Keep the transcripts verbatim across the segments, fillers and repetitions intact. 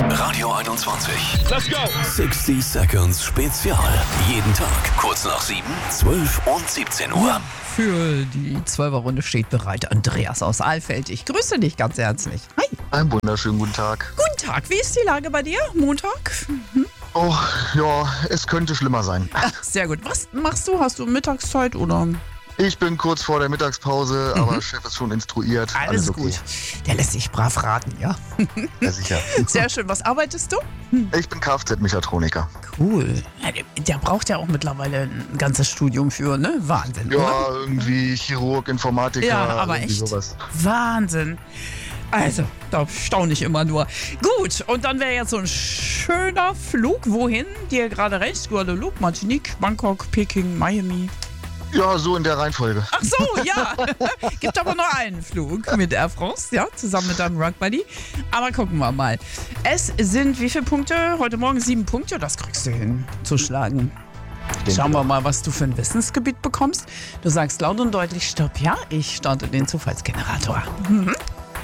Radio einundzwanzig. Let's go! sixty Seconds Spezial. Jeden Tag kurz nach sieben, zwölf und siebzehn Uhr. Für die Zwölfer-Runde steht bereit Andreas aus Alfeld. Ich grüße dich ganz herzlich. Hi. Einen wunderschönen guten Tag. Guten Tag. Wie ist die Lage bei dir? Montag? Mhm. Oh, ja, es könnte schlimmer sein. Ach, sehr gut. Was machst du? Hast du Mittagszeit oder? Ich bin kurz vor der Mittagspause, mhm. aber Chef ist schon instruiert. Alles, Alles okay. gut. Der lässt sich brav raten, ja? Ja, sicher. Sehr schön. Was arbeitest du? Ich bin Kfz-Mechatroniker. Cool. Der braucht ja auch mittlerweile ein ganzes Studium für, ne? Wahnsinn, Ja, oder? irgendwie Chirurg, Informatiker, Ja, aber irgendwie echt. sowas. Wahnsinn. Also, da staune ich immer nur. Gut, und dann wäre jetzt so ein schöner Flug. Wohin? Dir gerade recht? Guadeloupe, Martinique, Bangkok, Peking, Miami. Ja, so in der Reihenfolge. Ach so, ja. Gibt aber nur einen Flug mit Air France, ja, zusammen mit deinem Rock Buddy. Aber gucken wir mal. Es sind wie viele Punkte? Heute Morgen sieben Punkte. Das kriegst du hin zu schlagen. Schauen wir mal, was du für ein Wissensgebiet bekommst. Du sagst laut und deutlich Stopp. Ja, ich starte den Zufallsgenerator. Mhm.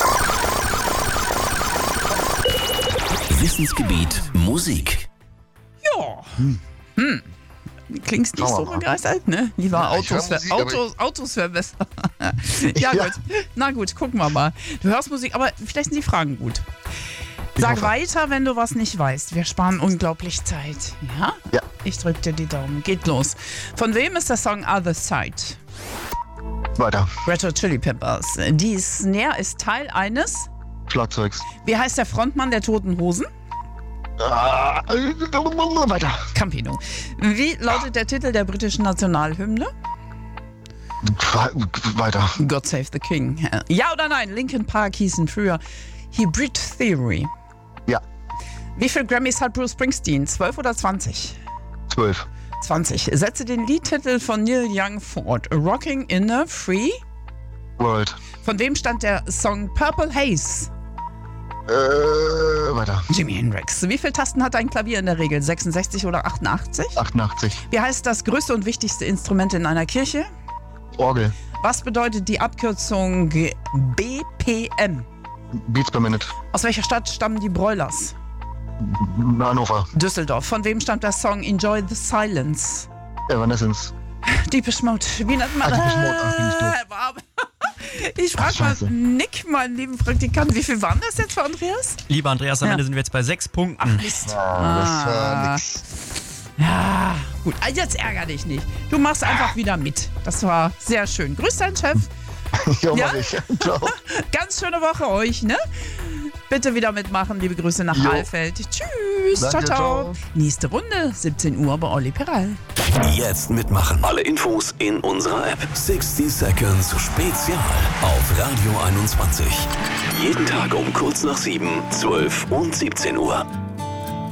Wissensgebiet Musik. Ja. Hm. Hm. Klingst nicht so begeistert, ne? Lieber Ja, ich Autos, höre wär, Musik, aber Autos, Autos wäre besser. ja, Ja. gut. Na gut, gucken wir mal. Du hörst Musik, aber vielleicht sind die Fragen gut. Ich Sag hoffe. weiter, wenn du was nicht weißt. Wir sparen unglaublich Zeit. Ja? Ja. Ich drück dir die Daumen. Geht los. Von wem ist der Song Other Side? Weiter. Red Hot Chili Peppers. Die Snare ist Teil eines. Schlagzeugs. Wie heißt der Frontmann der Toten Hosen? Ah, weiter. Campino. Wie lautet der Titel der britischen Nationalhymne? Weiter. God Save the King. Ja oder nein? Linkin Park hießen früher Hybrid Theory. Ja. Wie viele Grammys hat Bruce Springsteen? zwölf oder zwanzig? Zwölf. zwanzig. Setze den Liedtitel von Neil Young fort. Rocking in a Free. World. Von wem stand der Song Purple Haze? Äh, weiter. Jimi Hendrix. Wie viele Tasten hat ein Klavier in der Regel? sechsundsechzig oder achtundachtzig? achtundachtzig. Wie heißt das größte und wichtigste Instrument in einer Kirche? Orgel. Was bedeutet die Abkürzung B P M? Beats per Minute. Aus welcher Stadt stammen die Broilers? Hannover. Düsseldorf. Von wem stammt der Song Enjoy the Silence? Evanescence. Deepish Mode. Wie nennt man Ah, das? Deepish Mode, ah, bin ich doof. Ich frage Ach, mal scheiße. Nick, meinen lieben Praktikant, wie viel waren das jetzt für Andreas? Lieber Andreas, am Ja. Ende sind wir jetzt bei sechs Punkten. Mist. Ah, das war nix. Ja, gut. Ah, jetzt ärger dich nicht. Du machst einfach wieder mit. Das war sehr schön. Grüß deinen Chef. Ja, Ja? mach ich. Ciao. Ganz schöne Woche euch, ne? Bitte wieder mitmachen. Liebe Grüße nach Jo. Alfeld. Tschüss. Danke, ciao, ciao. ciao. Nächste Runde, siebzehn Uhr bei Olli Peral. Jetzt mitmachen. Alle Infos in unserer App. sixty Seconds Spezial auf Radio einundzwanzig. Jeden Tag um kurz nach sieben, zwölf und siebzehn Uhr.